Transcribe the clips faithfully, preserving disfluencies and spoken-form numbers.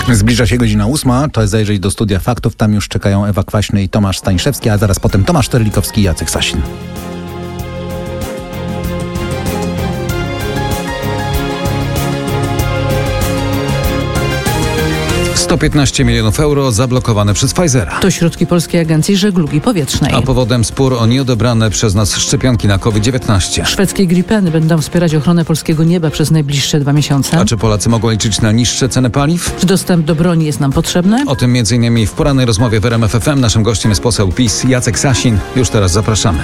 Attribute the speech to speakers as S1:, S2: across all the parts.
S1: Zbliża się godzina ósma, czas zajrzeć do studia faktów. Tam już czekają Ewa Kwaśny i Tomasz Staniszewski, a zaraz potem Tomasz Terlikowski i Jacek Sasin.
S2: sto piętnaście milionów euro zablokowane przez Pfizera.
S3: To środki Polskiej Agencji Żeglugi Powietrznej.
S2: A powodem spór o nieodebrane przez nas szczepionki na COVID dziewiętnaście.
S3: Szwedzkie Gripeny będą wspierać ochronę polskiego nieba przez najbliższe dwa miesiące.
S2: A czy Polacy mogą liczyć na niższe ceny paliw?
S3: Czy dostęp do broni jest nam potrzebny?
S2: O tym między innymi w porannej rozmowie w R M F F M. Naszym gościem jest poseł PiS Jacek Sasin. Już teraz zapraszamy.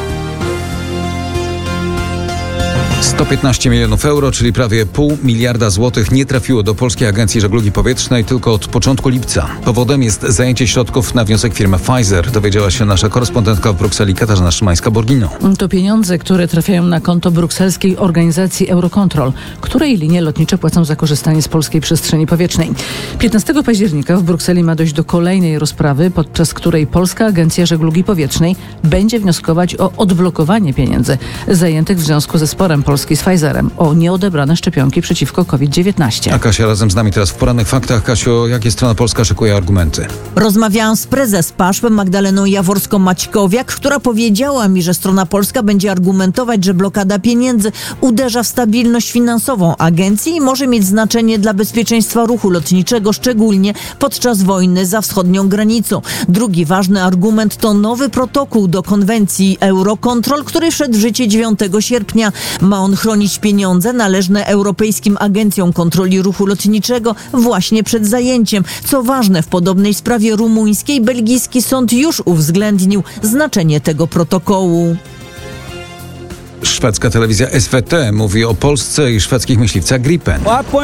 S2: sto piętnaście milionów euro, czyli prawie pół miliarda złotych nie trafiło do Polskiej Agencji Żeglugi Powietrznej tylko od początku lipca. Powodem jest zajęcie środków na wniosek firmy Pfizer, dowiedziała się nasza korespondentka w Brukseli Katarzyna Szymańska-Borgino.
S3: To pieniądze, które trafiają na konto brukselskiej organizacji Eurocontrol, której linie lotnicze płacą za korzystanie z polskiej przestrzeni powietrznej. piętnastego października w Brukseli ma dojść do kolejnej rozprawy, podczas której Polska Agencja Żeglugi Powietrznej będzie wnioskować o odblokowanie pieniędzy zajętych w związku ze sporem Polski z Pfizerem o nieodebrane szczepionki przeciwko COVID dziewiętnaście.
S2: A Kasia razem z nami teraz w porannych faktach. Kasiu, jakie strona polska szykuje argumenty?
S4: Rozmawiałam z prezes P A Sz P Magdaleną Jaworską-Maćkowiak, która powiedziała mi, że strona polska będzie argumentować, że blokada pieniędzy uderza w stabilność finansową agencji i może mieć znaczenie dla bezpieczeństwa ruchu lotniczego, szczególnie podczas wojny za wschodnią granicą. Drugi ważny argument to nowy protokół do konwencji Eurocontrol, który wszedł w życie dziewiątego sierpnia. Ma on chronić pieniądze należne europejskim agencjom kontroli ruchu lotniczego właśnie przed zajęciem. Co ważne, w podobnej sprawie rumuńskiej belgijski sąd już uwzględnił znaczenie tego protokołu.
S2: Szwedzka telewizja S V T mówi o Polsce i szwedzkich myśliwcach Gripen.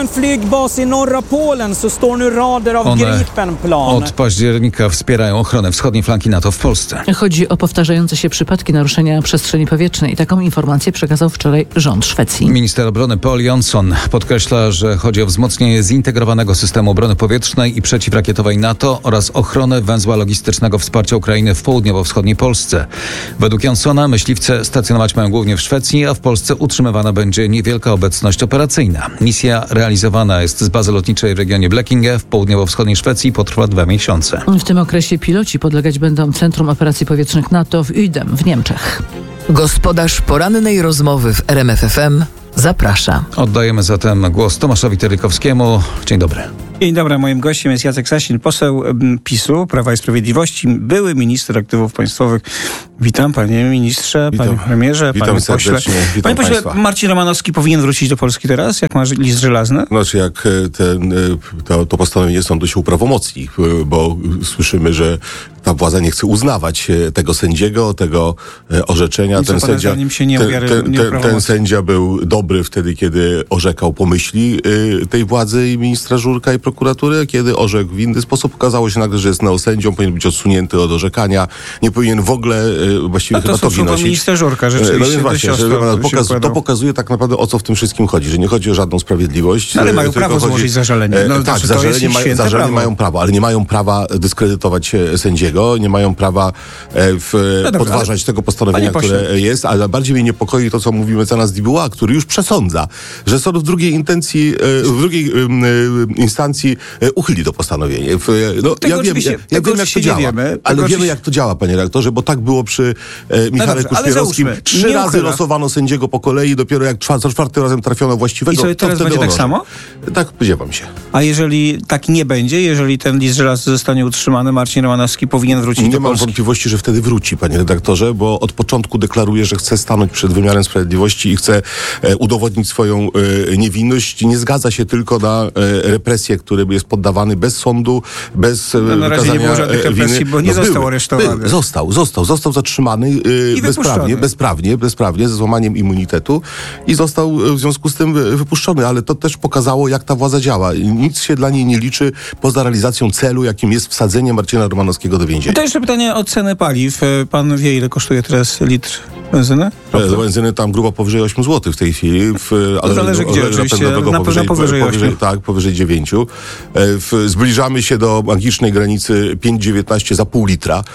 S2: One od października wspierają ochronę wschodniej flanki NATO w Polsce.
S3: Chodzi o powtarzające się przypadki naruszenia przestrzeni powietrznej. Taką informację przekazał wczoraj rząd Szwecji.
S2: Minister obrony Paul Jonsson podkreśla, że chodzi o wzmocnienie zintegrowanego systemu obrony powietrznej i przeciwrakietowej NATO oraz ochronę węzła logistycznego wsparcia Ukrainy w południowo-wschodniej Polsce. Według Jonssona myśliwce stacjonować mają głównie w Szwecji, a w Polsce utrzymywana będzie niewielka obecność operacyjna. Misja realizowana jest z bazy lotniczej w regionie Blekinge w południowo-wschodniej Szwecji i potrwa dwa miesiące.
S3: W tym okresie piloci podlegać będą Centrum Operacji Powietrznych NATO w Ydem w Niemczech.
S5: Gospodarz porannej rozmowy w R M F F M zaprasza.
S2: Oddajemy zatem głos Tomaszowi Terlikowskiemu. Dzień dobry.
S6: Dzień dobry, moim gościem jest Jacek Sasin, poseł PiSu, Prawa i Sprawiedliwości, były minister aktywów państwowych. Witam, panie ministrze,
S7: witam,
S6: panie premierze,
S7: witam
S6: panie
S7: serdecznie,
S6: pośle.
S7: witam
S6: Panie pośle,
S7: państwa.
S6: Marcin Romanowski powinien wrócić do Polski teraz, jak ma list żelazny?
S7: Znaczy, jak ten, to, to postanowienie sądu się uprawomocni, bo słyszymy, że ta władza nie chce uznawać tego sędziego, tego orzeczenia.
S6: I co,
S7: ten, sędzia,
S6: nim się nie
S7: ten,
S6: uwiary,
S7: ten,
S6: nie
S7: ten, ten sędzia był dobry wtedy, kiedy orzekał po myśli tej władzy i ministra Żurka i prokuratury, kiedy orzekł w inny sposób. Okazało się nagle, że jest neosędzią, powinien być odsunięty od orzekania, nie powinien w ogóle właściwie
S6: no to
S7: chyba to nosić.
S6: Minister Żurka, rzeczywiście.
S7: No więc właśnie, że pokaz, to
S6: układał.
S7: pokazuje tak naprawdę, o co w tym wszystkim chodzi, że nie chodzi o żadną sprawiedliwość.
S6: Ale mają prawo
S7: chodzi,
S6: złożyć zażalenie. No,
S7: e, tak,
S6: znaczy,
S7: zażalenie, ma, zażalenie mają prawo, ale nie mają prawa dyskredytować sędziego, nie mają prawa e, w, no dobra, podważać tego postanowienia, które jest, ale bardziej mnie niepokoi to, co mówi mecenas Dibuła, który już przesądza, że sąd w drugiej intencji, w drugiej instancji uchyli to postanowienie. No,
S6: tego
S7: ja wiem, ja, ja wiem jak to działa, wiemy, ale wiemy jak to działa, panie redaktorze, bo tak było przy e, Michale no Kuszpierowskim. Trzy razy uchyla. losowano sędziego po kolei, dopiero jak czwar, za czwartym razem trafiono właściwego.
S6: I co, teraz
S7: to
S6: będzie
S7: tak
S6: ono. samo?
S7: Tak, spodziewam się.
S6: A jeżeli tak nie będzie, jeżeli ten list żelazny zostanie utrzymany, Marcin Romanowski powinien wrócić
S7: nie
S6: do
S7: mam
S6: Polski?
S7: wątpliwości, że wtedy wróci, panie redaktorze, bo od początku deklaruje, że chce stanąć przed wymiarem sprawiedliwości i chce e, udowodnić swoją e, niewinność. Nie zgadza się tylko na e, represję, który jest poddawany bez sądu, bez e,
S6: no, na razie nie było żadnych represji,
S7: winy.
S6: bo nie
S7: no,
S6: został
S7: były,
S6: aresztowany.
S7: Były, został, został, został zatrzymany e, bezprawnie, bezprawnie, bezprawnie, ze złamaniem immunitetu i został w związku z tym wypuszczony, ale to też pokazało, jak ta władza działa. Nic się dla niej nie liczy poza realizacją celu, jakim jest wsadzenie Marcina Romanowskiego do więzienia.
S6: To jeszcze pytanie o ceny paliw. Pan wie, ile kosztuje teraz litr benzyny?
S7: E, benzyny tam grubo powyżej ośmiu złotych w tej chwili. W,
S6: ale zależy gdzie, oczywiście. Na pewno powyżej, powyżej, powyżej
S7: tak, powyżej dziewięciu. E, w, zbliżamy się do magicznej granicy pięć dziewiętnaście za pół litra e,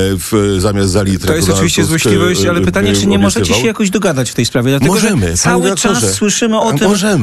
S7: w, zamiast za litr.
S6: To jest oczywiście złośliwość, ale pytanie, czy nie możecie się jakoś dogadać w tej sprawie? Dlatego,
S7: możemy.
S6: Cały czas słyszymy o tym...
S7: Możemy.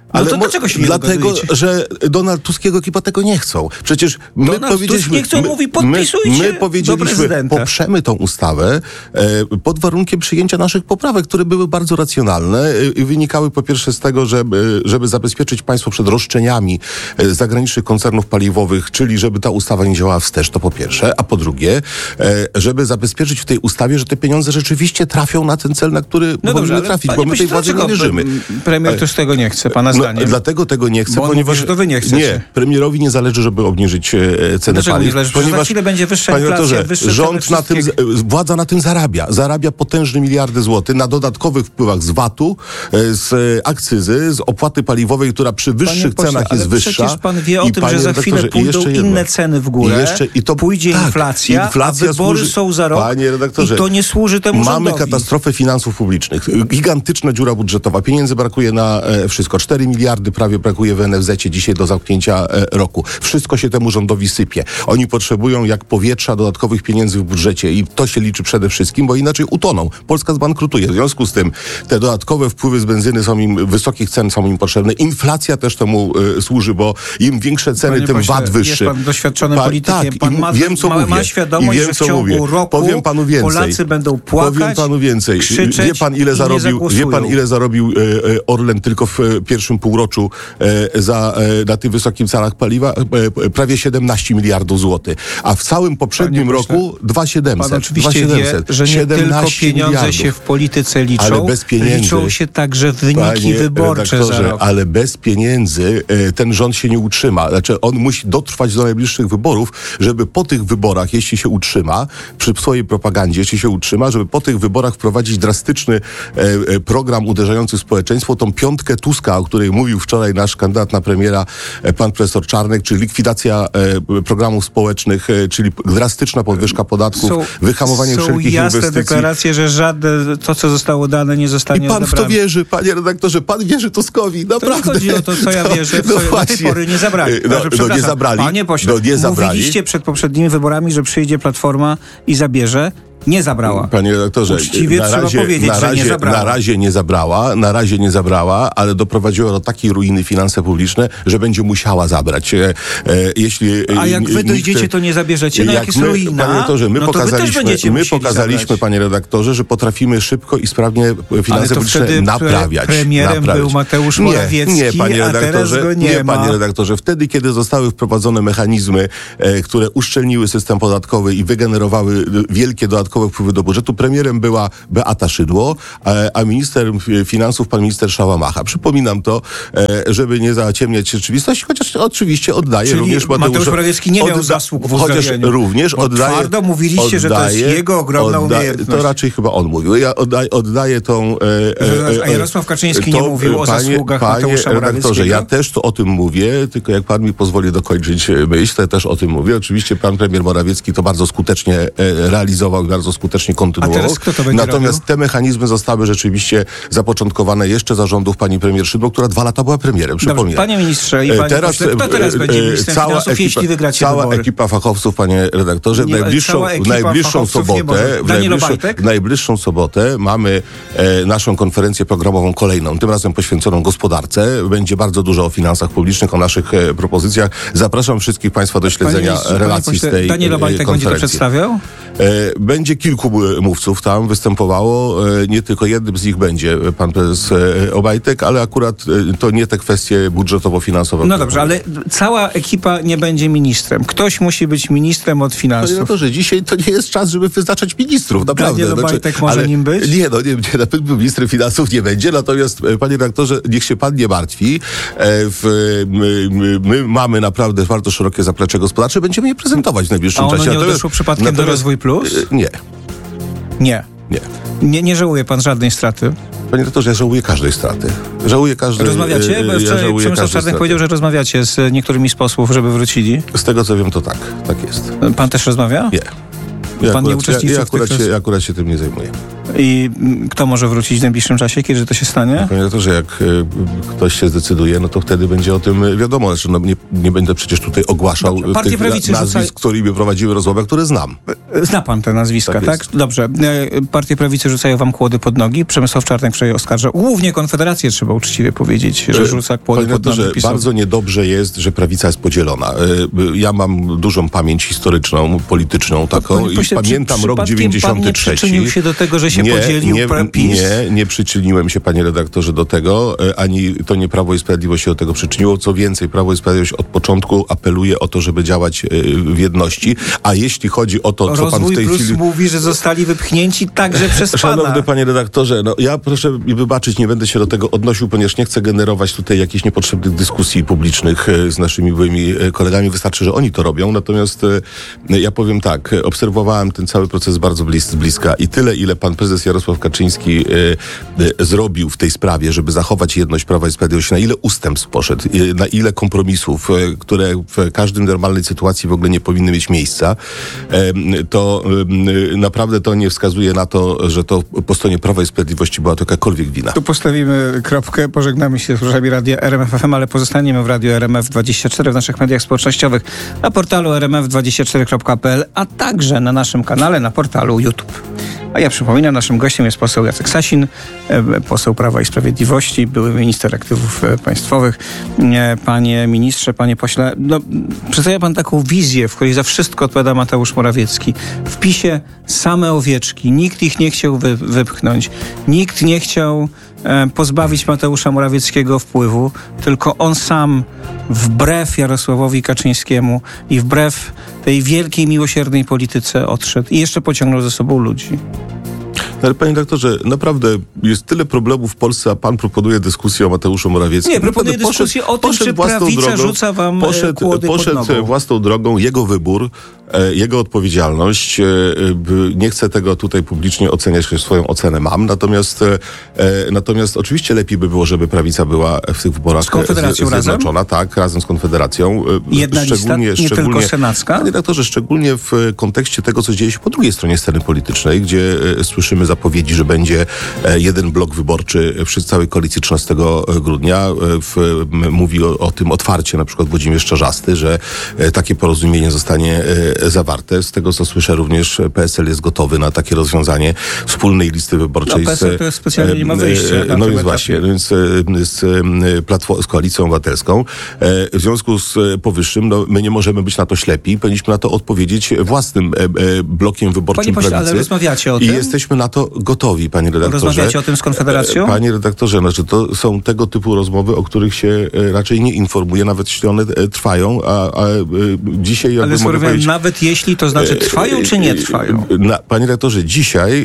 S6: Ale no to dlaczego się nie
S7: dlatego,
S6: dogadujecie?
S7: że Donald Tusk i jego ekipa tego nie chcą. Przecież my
S6: Donald
S7: powiedzieliśmy...
S6: Tusk nie chcą,
S7: my,
S6: mówi, podpisujcie
S7: my, my powiedzieliśmy, poprzemy tą ustawę e, pod warunkiem przyjęcia naszych poprawek, które były bardzo racjonalne i e, wynikały po pierwsze z tego, żeby, żeby zabezpieczyć państwo przed roszczeniami e, zagranicznych koncernów paliwowych, czyli żeby ta ustawa nie działała wstecz, to po pierwsze, a po drugie, e, żeby zabezpieczyć w tej ustawie, że te pieniądze rzeczywiście trafią na ten cel, na który
S6: no
S7: powinny
S6: dobrze,
S7: trafić, bo my tej władzy nie wierzymy.
S6: Premier też tego nie chce, pana
S7: No,
S6: zdaniem.
S7: dlatego tego nie chcę,
S6: bo on
S7: ponieważ...
S6: mówi, że to wy nie chcecie.
S7: Nie, premierowi nie zależy, żeby obniżyć e, ceny
S6: Dlaczego
S7: paliw.
S6: nie zależy? Ponieważ za chwilę będzie wyższa
S7: panie
S6: inflacja,
S7: redaktorze,
S6: wyższe
S7: rząd
S6: ceny
S7: na tym,
S6: wszystkich.
S7: władza na tym zarabia. Zarabia potężne miliardy złotych na dodatkowych wpływach z vatu, e, z akcyzy, z opłaty paliwowej, która przy wyższych
S6: pośle,
S7: cenach jest
S6: ale
S7: wyższa.
S6: Przecież pan wie o
S7: I,
S6: tym, że za chwilę pójdą inne ceny w górę,
S7: I jeszcze, i to,
S6: pójdzie
S7: tak,
S6: inflacja,
S7: inflacja
S6: a wybory
S7: służy,
S6: są za rok
S7: panie redaktorze,
S6: i to nie służy temu
S7: mamy
S6: rządowi.
S7: katastrofę finansów publicznych. Gigantyczna dziura budżetowa. Pieniędzy brakuje na e, wszystko. cztery miliardy prawie brakuje w en ef zecie dzisiaj do zamknięcia e, roku. Wszystko się temu rządowi sypie. Oni potrzebują jak powietrza dodatkowych pieniędzy w budżecie i to się liczy przede wszystkim, bo inaczej utoną. Polska zbankrutuje. W związku z tym te dodatkowe wpływy z benzyny są im, wysokich cen są im potrzebne. Inflacja też temu e, służy, bo im większe ceny,
S6: Panie
S7: tym
S6: pośle,
S7: vat wyższy.
S6: Jest pan doświadczonym
S7: Pa,
S6: politykiem.
S7: Tak,
S6: pan ma,
S7: wiem, co
S6: ma,
S7: mówię.
S6: ma świadomość,
S7: I wiem,
S6: że w ciągu
S7: mówię.
S6: roku
S7: Powiem panu więcej.
S6: Polacy będą płakać,
S7: Powiem panu więcej.
S6: krzyczeć
S7: Wie pan, ile
S6: i
S7: zarobił,
S6: nie
S7: wie pan, ile zarobił e, e, Orlen tylko w e, pierwszym półroczu e, za, e, na tych wysokich cenach paliwa? E, prawie siedemnaście miliardów złotych. A w całym poprzednim
S6: Panie
S7: roku dwa tysiące siedemset.
S6: Pan oczywiście wie, że nie tylko pieniądze
S7: miliardów.
S6: się w polityce liczą,
S7: ale bez pieniędzy,
S6: liczą się także wyniki
S7: panie
S6: wyborcze za rok.
S7: Ale bez pieniędzy e, ten rząd się nie utrzyma. Znaczy on musi dotrwać do najbliższych wyborów, żeby po tych wyborach, jeśli się utrzyma, przy swojej propagandzie, jeśli się utrzyma, żeby po tych wyborach wprowadzić drastyczny e, e, program uderzający w społeczeństwo, tą piątkę Tuska, o której mówił wczoraj nasz kandydat na premiera, e, pan profesor Czarnek, czyli likwidacja e, programów społecznych, e, czyli drastyczna podwyżka podatków,
S6: są,
S7: wyhamowanie
S6: są
S7: wszelkich
S6: jasne
S7: inwestycji.
S6: deklaracje, że żadne to, co zostało dane, nie zostanie
S7: I pan
S6: odebrane.
S7: w to wierzy, panie redaktorze, pan wierzy Tuskowi, naprawdę.
S6: To nie chodzi o to, co ja wierzę, w co
S7: no
S6: do tej pory nie zabrali.
S7: No, no nie zabrali.
S6: Panie pośle,
S7: no nie zabrali.
S6: mówiliście przed poprzednimi wyborami, że przyjdzie Platforma i zabierze. Nie zabrała.
S7: Panie redaktorze,
S6: uczciwie
S7: na
S6: trzeba
S7: razie,
S6: powiedzieć,
S7: na razie,
S6: że nie zabrała.
S7: Na razie nie zabrała, na razie nie zabrała, ale doprowadziła do takiej ruiny finanse publiczne, że będzie musiała zabrać. E, e, jeśli,
S6: A jak wy dojdziecie,
S7: nikt,
S6: to nie zabierzecie? No jak, jak jest
S7: my,
S6: ruina,
S7: panie redaktorze, my
S6: no to
S7: pokazaliśmy,
S6: wy też
S7: my pokazaliśmy
S6: zabrać.
S7: panie redaktorze, że potrafimy szybko i sprawnie finanse publiczne
S6: wtedy
S7: naprawiać.
S6: premierem
S7: naprawiać.
S6: był Mateusz Morawiecki,
S7: nie, nie, panie
S6: a teraz
S7: redaktorze,
S6: go nie,
S7: nie
S6: ma.
S7: panie redaktorze. Wtedy, kiedy zostały wprowadzone mechanizmy, e, które uszczelniły system podatkowy i wygenerowały wielkie dodatkowe wpływy do budżetu, premierem była Beata Szydło, a minister finansów pan minister Szałamacha. Przypominam to, żeby nie zaciemniać rzeczywistości, chociaż oczywiście oddaję
S6: Czyli
S7: również
S6: Mateusz Morawiecki nie miał
S7: odda,
S6: zasług w
S7: chociaż
S6: uzdrowieniu.
S7: również
S6: Bo
S7: oddaję...
S6: twardo mówiliście,
S7: oddaję,
S6: że to jest jego ogromna
S7: oddaję,
S6: umiejętność.
S7: To raczej chyba on mówił. Ja oddaję, oddaję tą...
S6: E, a Jarosław Kaczyński
S7: to,
S6: nie mówił o
S7: panie,
S6: zasługach
S7: panie
S6: Mateusza
S7: redaktorze,
S6: Morawieckiego?
S7: ja też to o tym mówię, tylko jak pan mi pozwoli dokończyć myśl, to też o tym mówię. Oczywiście pan premier Morawiecki to bardzo skutecznie realizował i bardzo skutecznie kontynuował.
S6: A teraz kto to będzie
S7: Natomiast
S6: robił?
S7: te mechanizmy zostały rzeczywiście zapoczątkowane jeszcze za rządów pani premier Szydło, która dwa lata była premierem, przypominam.
S6: Dobrze, panie ministrze i panie
S7: teraz,
S6: pośle, kto teraz będzie ministrem
S7: cała
S6: finansów,
S7: ekipa,
S6: jeśli wygracie
S7: Cała
S6: wybory?
S7: ekipa fachowców, panie redaktorze, w
S6: Nie,
S7: najbliższą,
S6: cała
S7: w
S6: ekipa
S7: najbliższą
S6: fachowców nie
S7: sobotę,
S6: może.
S7: w
S6: Daniel
S7: najbliższą,
S6: Obajtek?
S7: w najbliższą sobotę mamy e, naszą konferencję programową kolejną, tym razem poświęconą gospodarce. Będzie bardzo dużo o finansach publicznych, o naszych e, propozycjach. Zapraszam wszystkich państwa do śledzenia
S6: ministrze,
S7: relacji
S6: pośle,
S7: z tej
S6: Daniel Obajtek
S7: konferencji.
S6: będzie to przedstawiał?
S7: E, będzie kilku mówców tam występowało, e, nie tylko jednym z nich będzie pan prezes e, Obajtek, ale akurat e, to nie te kwestie budżetowo-finansowe.
S6: No dobrze, ale cała ekipa nie będzie ministrem. Ktoś musi być ministrem od
S7: Panie
S6: finansów.
S7: redaktorze, dzisiaj to nie jest czas, żeby wyznaczać ministrów, naprawdę.
S6: Daniel Obajtek może
S7: ale,
S6: nim być?
S7: Nie, no nie, nie, na pewno ministrem finansów nie będzie, natomiast panie redaktorze, niech się pan nie martwi. E, w, my, my, my mamy naprawdę bardzo szerokie zaplecze gospodarcze, będziemy je prezentować w najbliższym
S6: A ono
S7: czasie.
S6: nie
S7: Natomiast-
S6: odeszło przypadkiem do
S7: natomiast-
S6: Rozwój Plus?
S7: E, Nie,
S6: Nie.
S7: nie.
S6: Nie, nie żałuje pan żadnej straty?
S7: Panie redaktorze, ja żałuję każdej straty. Żałuję każdej
S6: Rozmawiacie? Bo
S7: e, ja
S6: wczoraj
S7: żałuję
S6: Przemysław
S7: każdej
S6: Czarnek
S7: straty.
S6: powiedział, że rozmawiacie z niektórymi z posłów, żeby wrócili.
S7: Z tego co wiem, to tak. Tak jest.
S6: Pan też rozmawia?
S7: Nie. Ja
S6: Pan nie
S7: akurat,
S6: uczestniczy
S7: ja, ja
S6: w tych
S7: akurat, się,
S6: roz-
S7: ja akurat się tym nie zajmuję.
S6: I kto może wrócić w najbliższym czasie, kiedy to się stanie?
S7: Panie to, że jak y, ktoś się zdecyduje, no to wtedy będzie o tym wiadomo. Znaczy, no, nie, nie będę przecież tutaj ogłaszał
S6: Dobrze,
S7: tych
S6: prawicy
S7: nazwisk,
S6: rzucaj...
S7: którymi prowadziły rozmowę, które znam.
S6: Zna pan te nazwiska, tak? tak? Dobrze. Partie prawicy rzucają wam kłody pod nogi. Przemysław Czarnek wczoraj oskarża głównie Konfederację, trzeba uczciwie powiedzieć, że rzuca kłody
S7: Panie
S6: pod nogi
S7: że
S6: PiS-owi.
S7: bardzo niedobrze jest, że prawica jest podzielona. Ja mam dużą pamięć historyczną, polityczną taką i
S6: pośle,
S7: pamiętam
S6: przy,
S7: rok dziewięćdziesiąty trzeci.
S6: Pan nie przyczynił się do tego, że się
S7: nie,
S6: podzielił
S7: nie,
S6: PiS?
S7: Nie, nie przyczyniłem się, panie redaktorze, do tego, ani to nie Prawo i Sprawiedliwość się do tego przyczyniło. Co więcej, Prawo i Sprawiedliwość od początku apeluje o to, żeby działać w jedności, a jeśli chodzi o to, co
S6: Rozwój
S7: pan w tej
S6: Plus
S7: chwili...
S6: mówi, że zostali wypchnięci także przez pana.
S7: Szanowny panie redaktorze, no ja proszę mi wybaczyć, nie będę się do tego odnosił, ponieważ nie chcę generować tutaj jakichś niepotrzebnych dyskusji publicznych z naszymi byłymi kolegami. Wystarczy, że oni to robią. Natomiast ja powiem tak, obserwowałem ten cały proces bardzo blis, z bliska i tyle, ile pan prezes Jarosław Kaczyński y, y, zrobił w tej sprawie, żeby zachować jedność Prawa i Sprawiedliwości, na ile ustępstw poszedł, y, na ile kompromisów, y, które w każdej normalnej sytuacji w ogóle nie powinny mieć miejsca, y, to y, naprawdę to nie wskazuje na to, że to po stronie Prawa i Sprawiedliwości była to jakakolwiek wina.
S6: Tu postawimy kropkę, pożegnamy się z słuchaczami Radia R M F F M, ale pozostaniemy w Radiu R M F dwadzieścia cztery, w naszych mediach społecznościowych, na portalu r m f dwadzieścia cztery kropka p l, a także na naszym kanale na portalu YouTube. A ja przypominam, naszym gościem jest poseł Jacek Sasin, poseł Prawa i Sprawiedliwości, były minister aktywów państwowych. Panie ministrze, panie pośle, no, przedstawia pan taką wizję, w której za wszystko odpowiada Mateusz Morawiecki. W PiS-ie same owieczki, nikt ich nie chciał wy, wypchnąć, nikt nie chciał e, pozbawić Mateusza Morawieckiego wpływu, tylko on sam wbrew Jarosławowi Kaczyńskiemu i wbrew tej wielkiej, miłosiernej polityce odszedł i jeszcze pociągnął ze sobą ludzi.
S7: Ale panie doktorze, naprawdę jest tyle problemów w Polsce, a pan proponuje dyskusję o Mateuszu Morawieckim.
S6: Nie, proponuję dyskusję o tym, czy prawica drogą, rzuca wam
S7: poszedł,
S6: kłody
S7: poszedł
S6: pod nogą.
S7: własną drogą, jego wybór, jego odpowiedzialność. Nie chcę tego tutaj publicznie oceniać, choć swoją ocenę mam. Natomiast, natomiast oczywiście lepiej by było, żeby prawica była w tych wyborach
S6: z Konfederacją
S7: zjednoczona.
S6: Razem?
S7: Tak, razem z Konfederacją.
S6: Jedna szczególnie, lista, nie szczególnie, tylko senacka?
S7: Panie redaktorze, szczególnie w kontekście tego, co dzieje się po drugiej stronie sceny politycznej, gdzie słyszymy zapowiedzi, że będzie jeden blok wyborczy przy całej koalicji trzynastego grudnia. W, mówi o, o tym otwarcie na przykład Włodzimierz Czarzasty, że takie porozumienie zostanie zawarte. Z tego, co słyszę, również P S L jest gotowy na takie rozwiązanie wspólnej listy wyborczej.
S6: No, P S L to jest specjalnie nie ma wyjścia.
S7: No więc właśnie, więc z, z Koalicją Obywatelską. W związku z powyższym, no, my nie możemy być na to ślepi. Powinniśmy na to odpowiedzieć własnym blokiem wyborczym
S6: Panie pośle,
S7: prawicy.
S6: Ale rozmawiacie o tym?
S7: I jesteśmy na to gotowi, panie redaktorze.
S6: Rozmawiacie o tym z Konfederacją?
S7: Panie redaktorze, znaczy to są tego typu rozmowy, o których się raczej nie informuje, nawet jeśli one trwają, a, a dzisiaj jakby
S6: ale
S7: mogę powiedzieć...
S6: Nawet jeśli, to znaczy trwają czy nie trwają?
S7: Na, panie redaktorze, dzisiaj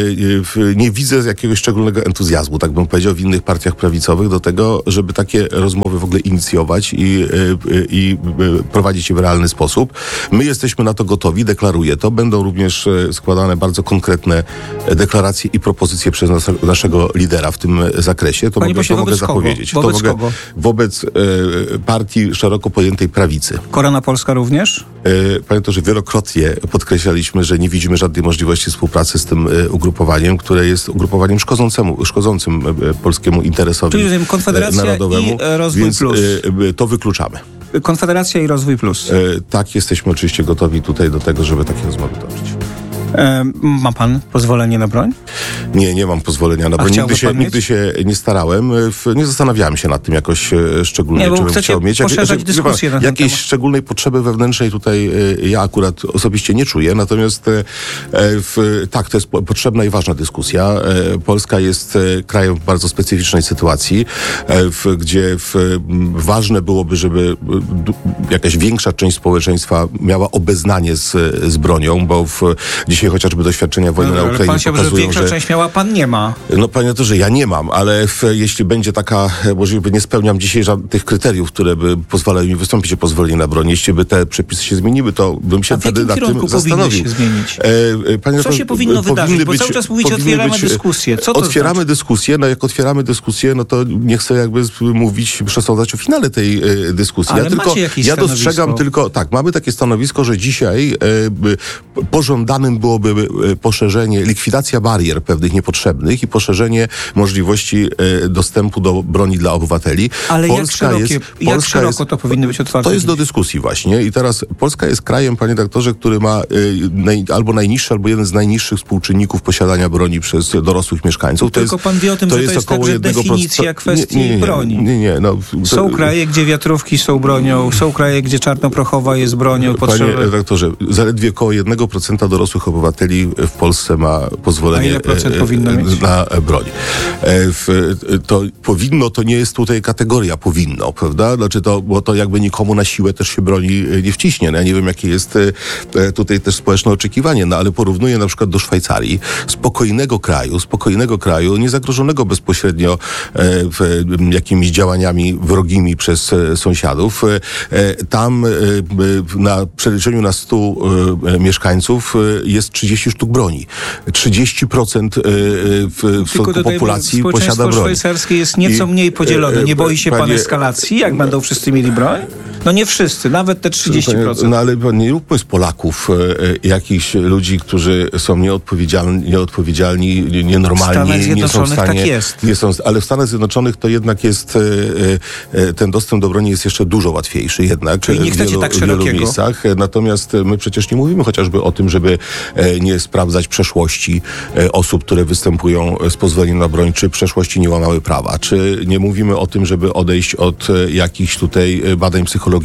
S7: e, nie widzę jakiegoś szczególnego entuzjazmu, tak bym powiedział, w innych partiach prawicowych do tego, żeby takie rozmowy w ogóle inicjować i, e, i prowadzić je w realny sposób. My jesteśmy na to gotowi, deklaruję to. Będą również składane bardzo konkretne deklaracje i propozycje przez nas, naszego lidera w tym zakresie. To
S6: Panie
S7: mogę,
S6: pośle,
S7: to mogę zapowiedzieć.
S6: Wobec
S7: to mogę,
S6: kogo?
S7: Wobec e, partii szeroko pojętej prawicy.
S6: Korona Polska również?
S7: E, panie to, że wielokrotnie podkreślaliśmy, że nie widzimy żadnej możliwości współpracy z tym e, ugrupowaniem, które jest ugrupowaniem szkodzącemu, szkodzącym e, polskiemu interesowi
S6: Czyli rozumiem, Konfederacja
S7: narodowemu.
S6: i e, Rozwój
S7: więc,
S6: Plus.
S7: E, to wykluczamy.
S6: Konfederacja i Rozwój Plus.
S7: E, tak, jesteśmy oczywiście gotowi tutaj do tego, żeby takie rozmowy toczyć.
S6: E, ma pan pozwolenie na broń?
S7: Nie, nie mam pozwolenia na broń. Nigdy się, nigdy się nie starałem. W, nie zastanawiałem się nad tym jakoś szczególnie,
S6: nie,
S7: czy bym chciał mieć.
S6: poszerzać
S7: Jak,
S6: dyskusję na ten
S7: jakiejś
S6: temat.
S7: szczególnej potrzeby wewnętrznej tutaj ja akurat osobiście nie czuję. Natomiast w, tak, to jest potrzebna i ważna dyskusja. Polska jest krajem w bardzo specyficznej sytuacji, w, gdzie w, ważne byłoby, żeby jakaś większa część społeczeństwa miała obeznanie z, z bronią, bo w, dzisiaj chociażby doświadczenia wojny no, na Ukrainie pan się pokazują, że...
S6: większa że, część miała, pan nie ma.
S7: No panie to, że ja nie mam, ale w, jeśli będzie taka możliwe, nie spełniam dzisiaj żadnych kryteriów, które by pozwalały mi wystąpić o pozwolenie na broń. Jeśli by te przepisy się zmieniły, to bym się
S6: A
S7: wtedy nad tym zastanowił.
S6: Się zmienić?
S7: E, panie
S6: Co to, się powinno wydarzyć? Być, bo cały czas mówicie, otwieramy być, dyskusję. Co to
S7: otwieramy
S6: znaczy?
S7: dyskusję, no jak otwieramy dyskusję, no to nie chcę jakby mówić, przesądzać o finale tej e, dyskusji.
S6: Ale
S7: ja tylko,
S6: macie jakieś
S7: ja
S6: stanowisko?
S7: dostrzegam tylko, tak, mamy takie stanowisko, że dzisiaj e, pożądanym było byłoby poszerzenie, likwidacja barier pewnych niepotrzebnych i poszerzenie możliwości dostępu do broni dla obywateli.
S6: Ale Polska jak, szerokie, jest, jak Polska szeroko jest, to powinny być otwarte?
S7: To jest do dyskusji właśnie i teraz Polska jest krajem, panie doktorze, który ma y, naj, albo najniższy, albo jeden z najniższych współczynników posiadania broni przez dorosłych mieszkańców. To
S6: Tylko
S7: jest,
S6: pan wie o tym, to że to jest, jest także definicja kwestii
S7: nie, nie, nie,
S6: broni.
S7: Nie, nie, no, to,
S6: są kraje, gdzie wiatrówki są bronią, są kraje, gdzie czarnoprochowa jest bronią.
S7: Panie redaktorze, zaledwie około jednego procenta dorosłych obywateli w Polsce ma pozwolenie
S6: A ile procent powinno mieć?
S7: na broń. To powinno, to nie jest tutaj kategoria powinno, prawda? Znaczy to, bo to jakby nikomu na siłę też się broni nie wciśnie. No ja nie wiem, jakie jest tutaj też społeczne oczekiwanie, no ale porównuję na przykład do Szwajcarii, spokojnego kraju, spokojnego kraju, niezagrożonego bezpośrednio jakimiś działaniami wrogimi przez sąsiadów. Tam na przeliczeniu na stu mieszkańców jest trzydzieści sztuk broni. trzydzieści procent w stosunku populacji posiada broń.
S6: Szwajcarskie jest nieco mniej podzielone. Nie boi się pan eskalacji, jak będą wszyscy mieli broń? No nie wszyscy, nawet te trzydzieści procent.
S7: No ale nie róbmy z Polaków e, jakichś ludzi, którzy są nieodpowiedzialni, nieodpowiedzialni nienormalni, nie są w stanie...
S6: Tak jest.
S7: Nie są, ale w Stanach Zjednoczonych to jednak jest, e, e, ten dostęp do broni jest jeszcze dużo łatwiejszy jednak.
S6: Czyli nie chcecie
S7: w wielu,
S6: tak
S7: w wielu
S6: szerokiego.
S7: miejscach. Natomiast my przecież nie mówimy chociażby o tym, żeby e, nie sprawdzać przeszłości e, osób, które występują z pozwoleniem na broń, czy przeszłości nie łamały prawa. Czy nie mówimy o tym, żeby odejść od e, jakichś tutaj badań psychologicznych.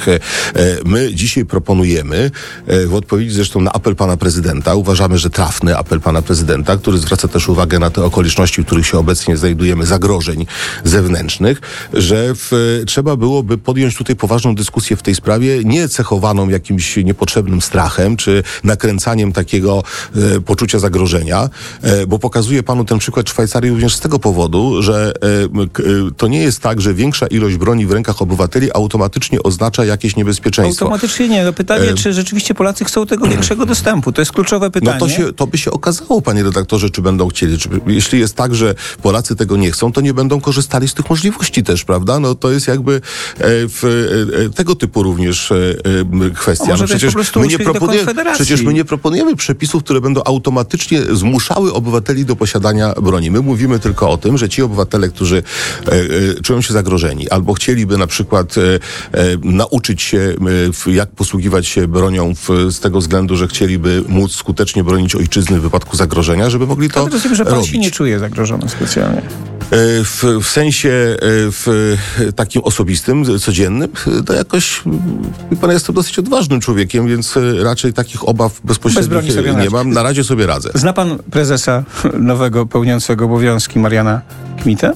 S7: My dzisiaj proponujemy, w odpowiedzi zresztą na apel pana prezydenta, uważamy, że trafny apel pana prezydenta, który zwraca też uwagę na te okoliczności, w których się obecnie znajdujemy, zagrożeń zewnętrznych, że w, trzeba byłoby podjąć tutaj poważną dyskusję w tej sprawie, nie cechowaną jakimś niepotrzebnym strachem, czy nakręcaniem takiego e, poczucia zagrożenia, e, bo pokazuje panu ten przykład Szwajcarii również z tego powodu, że e, k, to nie jest tak, że większa ilość broni w rękach obywateli automatycznie oznacza jakieś niebezpieczeństwo.
S6: Automatycznie nie. No pytanie, e... czy rzeczywiście Polacy chcą tego większego dostępu? To jest kluczowe pytanie.
S7: No to, się, to by się okazało, panie redaktorze, czy będą chcieli. Czy, jeśli jest tak, że Polacy tego nie chcą, to nie będą korzystali z tych możliwości też, prawda? No to jest jakby e, w, e, tego typu również e, kwestia.
S6: Może
S7: no przecież, my nie proponujemy,
S6: przecież
S7: my nie proponujemy przepisów, które będą automatycznie zmuszały obywateli do posiadania broni. My mówimy tylko o tym, że ci obywatele, którzy e, e, czują się zagrożeni albo chcieliby na przykład e, e, nauczyć się, jak posługiwać się bronią w, z tego względu, że chcieliby móc skutecznie bronić ojczyzny w wypadku zagrożenia, żeby mogli to robić.
S6: Rozumiem, że pan się nie czuje zagrożony specjalnie.
S7: W, w sensie w takim osobistym, codziennym, to jakoś, wie pan, jestem dosyć odważnym człowiekiem, więc raczej takich obaw bezpośrednich Bez nie mam. Na razie sobie radzę.
S6: Zna pan prezesa nowego, pełniącego obowiązki Mariana Kmitę?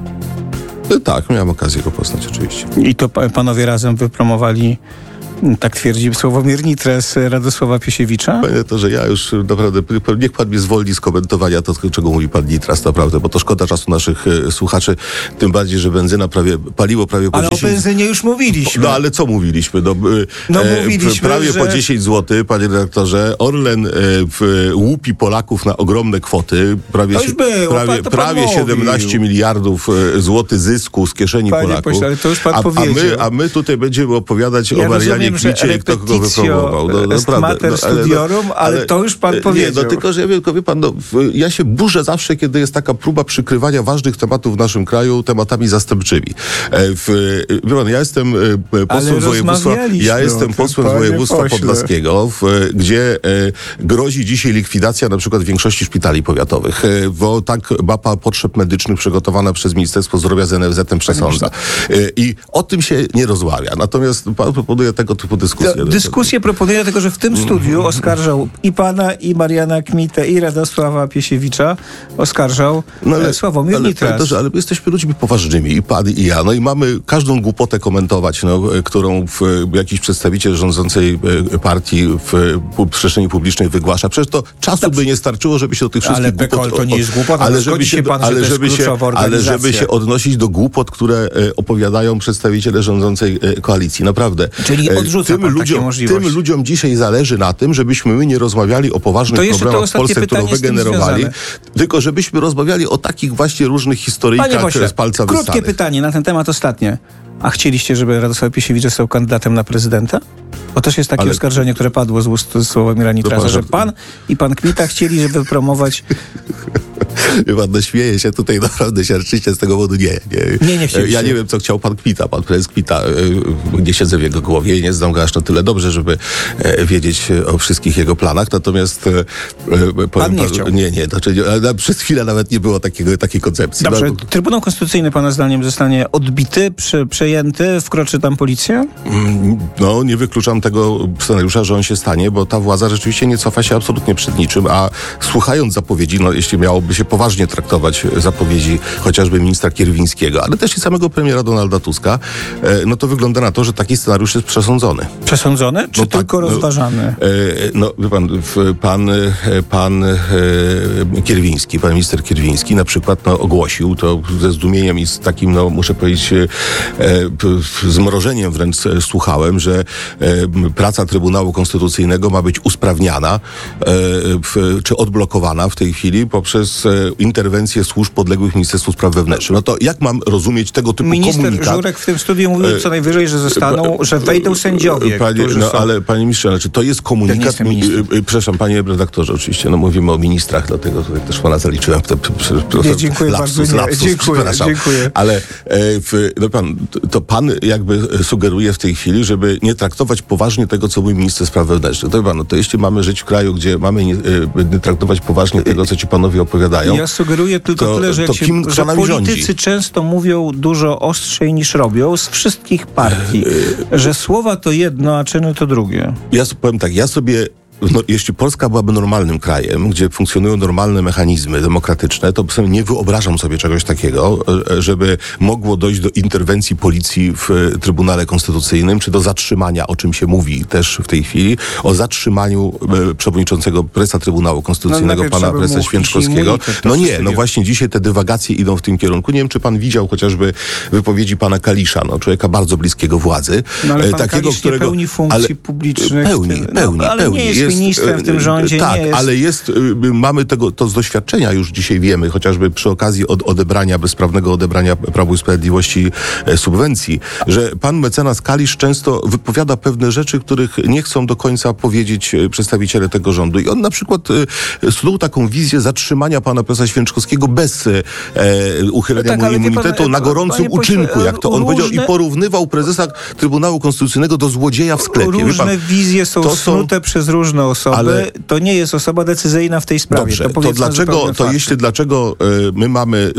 S7: Tak, miałem okazję go poznać oczywiście.
S6: I to panowie razem wypromowali, tak twierdzi Sławomir Nitres, Radosława Piesiewicza?
S7: Panie to, że ja już naprawdę, niech pan mnie zwolni z komentowania to, czego mówi pan Nitras, naprawdę, bo to szkoda czasu naszych e, słuchaczy, tym bardziej, że benzyna prawie, paliło prawie po
S6: ale
S7: dziesięć...
S6: Ale o benzynie już mówiliśmy.
S7: No ale co mówiliśmy? No,
S6: no e, mówiliśmy,
S7: prawie
S6: że...
S7: po dziesięć złotych, panie redaktorze, Orlen e, w, łupi Polaków na ogromne kwoty, prawie,
S6: to już było,
S7: prawie,
S6: pan,
S7: prawie siedemnaście miliardów złotych zysku z kieszeni
S6: panie
S7: Polaków.
S6: Pośle, ale to już pan
S7: a,
S6: powiedział.
S7: A my, a my tutaj będziemy opowiadać
S6: ja
S7: o Marianie
S6: rozumiem,
S7: Kmicie i kto go wypromował. No, naprawdę.
S6: No, ale, studiorum, ale, ale to już pan
S7: nie,
S6: powiedział.
S7: No tylko, że ja wiem, wie pan, no, ja się burzę zawsze, kiedy jest taka próba przykrywania ważnych tematów w naszym kraju tematami zastępczymi. W, wie pan, ja jestem posłem województwa, ja jestem posłem województwa podlaskiego, w, gdzie e, grozi dzisiaj likwidacja na przykład większości szpitali powiatowych, e, bo tak mapa potrzeb medycznych przygotowana przez Ministerstwo Zdrowia z N F Z-em przesądza. E, I o tym się nie rozmawia. Natomiast pan proponuje tego typu dyskusje.
S6: Dyskusję proponuję, dlatego że w tym studiu oskarżał i pana, i Mariana Kmitę, i Radosława Piesiewicza oskarżał no ale, Sławomir
S7: ale,
S6: Nitras.
S7: Ale, ale my jesteśmy ludźmi poważnymi, i pan, i ja, no i mamy każdą głupotę komentować, no, którą w, jakiś przedstawiciel rządzącej partii w, w przestrzeni publicznej wygłasza. Przecież to czasu Dobrze. by nie starczyło, żeby się do tych wszystkich
S6: ale
S7: głupot...
S6: Ale to nie jest głupota,
S7: ale żeby się,
S6: pan,
S7: ale,
S6: że
S7: żeby się, ale żeby się odnosić do głupot, które opowiadają przedstawiciele rządzącej koalicji. Naprawdę.
S6: Czyli Odrzuca
S7: tym
S6: pan
S7: ludziom,
S6: takie możliwości.
S7: tym ludziom dzisiaj zależy na tym, żebyśmy my nie rozmawiali o poważnych problemach w Polsce, które wygenerowali, tylko żebyśmy rozmawiali o takich właśnie różnych historyjkach pośle, z palca
S6: krótkie
S7: wyssanych.
S6: pytanie na ten temat ostatnie. A chcieliście, żeby Radosław Pisiewicz został kandydatem na prezydenta? Bo też jest takie Ale... oskarżenie, które padło z ust Sławomira Nitrasa, że pan i pan Kmita chcieli, żeby promować...
S7: Pan no, śmieje się tutaj, naprawdę się rzeczywiście z tego powodu nie. Nie,
S6: nie, nie chcieliście.
S7: Ja nie wiem, co chciał pan Kmita, pan prezes Kmita. Nie siedzę w jego głowie i nie znam go aż na tyle dobrze, żeby wiedzieć o wszystkich jego planach, natomiast...
S6: Pan nie chciał.
S7: Nie, nie, znaczy, przez chwilę nawet nie było takiego, takiej koncepcji.
S6: Dobrze, no, Trybunał Konstytucyjny pana zdaniem zostanie odbity, prze, przejęty, wkroczy tam policja?
S7: No, nie wykluczam tego scenariusza, że on się stanie, bo ta władza rzeczywiście nie cofa się absolutnie przed niczym, a słuchając zapowiedzi, no jeśli miałoby się poważnie traktować zapowiedzi chociażby ministra Kierwińskiego, ale też i samego premiera Donalda Tuska, no to wygląda na to, że taki scenariusz jest przesądzony.
S6: Przesądzony? Czy
S7: no
S6: tylko
S7: tak,
S6: rozważany?
S7: No, no wie pan, pan, pan Kierwiński, pan minister Kierwiński na przykład no, ogłosił to ze zdumieniem i z takim, no muszę powiedzieć, zmrożeniem wręcz słuchałem, że praca Trybunału Konstytucyjnego ma być usprawniana czy odblokowana w tej chwili poprzez interwencję służb podległych Ministerstwu Spraw Wewnętrznych. No to jak mam rozumieć tego typu
S6: Minister
S7: komunikat?
S6: Minister Żurek w tym studiu mówił co najwyżej, że zostaną, że wejdą sędziowie,
S7: panie,
S6: którzy
S7: no,
S6: są...
S7: ale panie ministrze, znaczy to jest komunikat...
S6: Ja nie
S7: przepraszam, panie redaktorze, oczywiście, no mówimy o ministrach, dlatego tutaj też pana zaliczyłem. To,
S6: nie, dziękuję
S7: lapsus,
S6: bardzo. Nie,
S7: lapsus,
S6: dziękuję, dziękuję.
S7: Ale w, no pan, to pan jakby sugeruje w tej chwili, żeby nie traktować poważnie tego, co mówi minister spraw wewnętrznych. To, pan, no to jeśli mamy żyć w kraju, gdzie mamy nie, nie traktować poważnie tego, co ci panowie opowiadają...
S6: Ja sugeruję tylko
S7: to,
S6: tyle, że,
S7: to
S6: się,
S7: kim,
S6: że politycy
S7: rządzi?
S6: często mówią dużo ostrzej niż robią z wszystkich partii, że słowa to jedno, a czyny to drugie.
S7: Ja powiem tak, ja sobie... No, jeśli Polska byłaby normalnym krajem, gdzie funkcjonują normalne mechanizmy demokratyczne, to sobie nie wyobrażam sobie czegoś takiego, żeby mogło dojść do interwencji policji w Trybunale Konstytucyjnym, czy do zatrzymania, o czym się mówi też w tej chwili, o zatrzymaniu przewodniczącego prezesa Trybunału Konstytucyjnego, no, pana prezesa Święczkowskiego. No nie, no właśnie dzisiaj te dywagacje idą w tym kierunku. Nie wiem, czy pan widział chociażby wypowiedzi pana Kalisza, no, człowieka bardzo bliskiego władzy.
S6: No, ale pan takiego, Kalisz którego, nie pełni funkcji
S7: ale,
S6: publicznych.
S7: Pełni, pełni,
S6: no, ale
S7: pełni.
S6: Nie jest, jest ministrem w tym rządzie.
S7: Tak,
S6: nie jest.
S7: ale jest, mamy tego, to z doświadczenia już dzisiaj wiemy, chociażby przy okazji od, odebrania, bezprawnego odebrania Prawu i Sprawiedliwości e, subwencji, że pan mecenas Kalisz często wypowiada pewne rzeczy, których nie chcą do końca powiedzieć przedstawiciele tego rządu. I on na przykład e, snuł taką wizję zatrzymania pana profesora Święczkowskiego bez e, uchylenia no tak, mu immunitetu pan, na gorącym uczynku, jak to on różne, powiedział, i porównywał prezesa Trybunału Konstytucyjnego do złodzieja w sklepie.
S6: Różne pan, wizje są
S7: to
S6: snute są, przez różne osoby. Ale to nie jest osoba decyzyjna w tej sprawie.
S7: Dobrze,
S6: to,
S7: to dlaczego, to jeśli dlaczego y, my mamy y,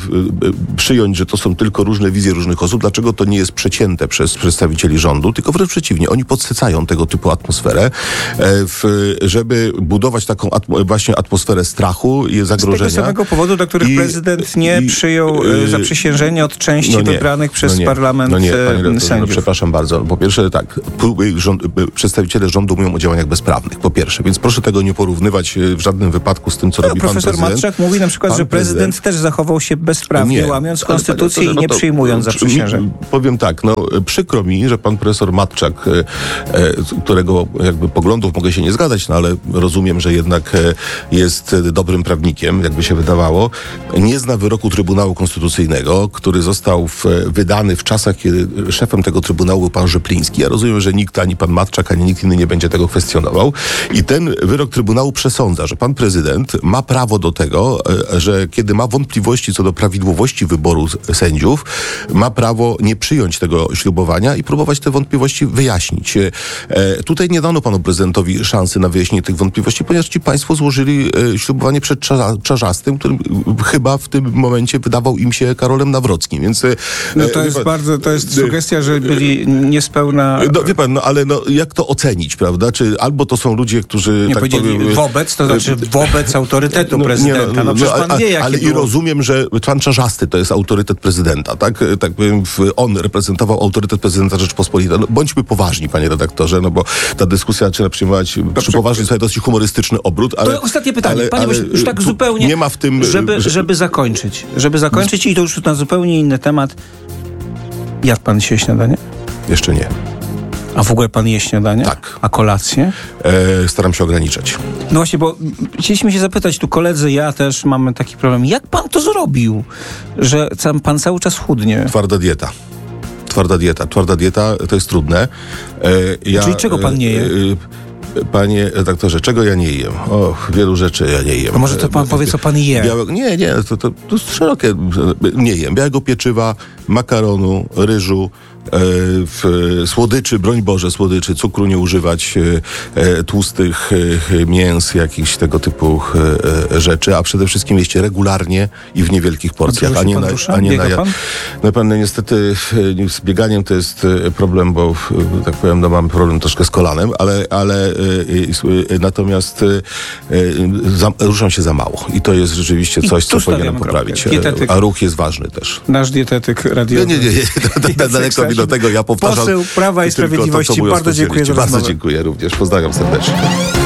S7: y, przyjąć, że to są tylko różne wizje różnych osób, dlaczego to nie jest przecięte przez przedstawicieli rządu, tylko wręcz przeciwnie, oni podsycają tego typu atmosferę, y, w, żeby budować taką atmo, właśnie atmosferę strachu i zagrożenia.
S6: Z tego samego powodu, dla których I, prezydent nie i, przyjął y, zaprzysiężenia od części no nie, wybranych przez
S7: no nie,
S6: parlament
S7: no nie, panie
S6: sędziów.
S7: No, przepraszam bardzo. Po pierwsze tak, rząd, przedstawiciele rządu mówią o działaniach bezprawnych, po pierwsze, więc proszę tego nie porównywać w żadnym wypadku z tym, co no, robi pan prezydent.
S6: Profesor Matczak mówi na przykład, pan że prezydent, prezydent też zachował się bezprawnie, nie, łamiąc konstytucję i nie no to, przyjmując zaprzysiężeń.
S7: Powiem tak, no przykro mi, że pan profesor Matczak, e, którego jakby poglądów mogę się nie zgadzać, no ale rozumiem, że jednak e, jest dobrym prawnikiem, jakby się wydawało, nie zna wyroku Trybunału Konstytucyjnego, który został w, wydany w czasach, kiedy szefem tego Trybunału był pan Rzepliński. Ja rozumiem, że nikt, ani pan Matczak, ani nikt inny nie będzie tego kwestionował. I ten wyrok Trybunału przesądza, że pan prezydent ma prawo do tego, że kiedy ma wątpliwości co do prawidłowości wyboru sędziów, ma prawo nie przyjąć tego ślubowania i próbować te wątpliwości wyjaśnić. Tutaj nie dano panu prezydentowi szansy na wyjaśnienie tych wątpliwości, ponieważ ci państwo złożyli ślubowanie przed Czarzastym, który chyba w tym momencie wydawał im się Karolem Nawrockim, więc...
S6: No to jest pan, bardzo, to jest sugestia, że byli niespełna...
S7: No wie pan, no ale no, jak to ocenić, prawda? Czy albo to są ludzie, którzy...
S6: Nie
S7: tak
S6: powiem, wobec, to znaczy wobec autorytetu no, prezydenta. No, no, no, przecież pan
S7: a,
S6: wie, jakie
S7: ale
S6: było...
S7: i rozumiem, że pan Czarzasty to jest autorytet prezydenta, tak? Tak powiem, on reprezentował autorytet prezydenta Rzeczpospolitej. No, bądźmy poważni, panie redaktorze, no bo ta dyskusja zaczyna przyjmować przy poważnym sobie dosyć humorystyczny obrót, ale...
S6: To ostatnie pytanie, ale, panie ale, już tak zupełnie...
S7: Nie ma w tym...
S6: Żeby, że... żeby zakończyć. Żeby zakończyć i to już na zupełnie inny temat. Jadł pan dzisiaj śniadanie?
S7: Jeszcze nie.
S6: A w ogóle pan je śniadanie?
S7: Tak.
S6: A kolację?
S7: E, staram się ograniczać.
S6: No właśnie, bo chcieliśmy się zapytać, tu koledzy, ja też mamy taki problem. Jak pan to zrobił, że pan cały czas chudnie?
S7: Twarda dieta. Twarda dieta. Twarda dieta to jest trudne. E, ja,
S6: Czyli czego pan nie je?
S7: E, Panie redaktorze, czego ja nie jem? Och, wielu rzeczy ja nie jem.
S6: To może to pan powie, co pan je?
S7: Białe, nie, nie, to, to, to jest szerokie. Nie jem. Białego pieczywa, makaronu, ryżu, e, w, słodyczy, broń Boże, słodyczy, cukru nie używać, e, e, tłustych e, mięs, jakichś tego typu e, rzeczy, a przede wszystkim jeść regularnie i w niewielkich porcjach, a nie na, a nie na ja.
S6: pan?
S7: No pan, niestety z bieganiem to jest problem, bo tak powiem, no mam problem troszkę z kolanem, ale, ale e, natomiast e, za, ruszam się za mało i to jest rzeczywiście coś, co powinienem poprawić. Dietetyk. A ruch jest ważny też.
S6: Nasz dietetyk radiowy.
S7: Nie, nie, nie, nie. Daleko mi do tego, ja powtarzam.
S6: Poseł Prawa i Sprawiedliwości, bardzo dziękuję za rozmowę.
S7: Bardzo dziękuję również, pozdrawiam serdecznie.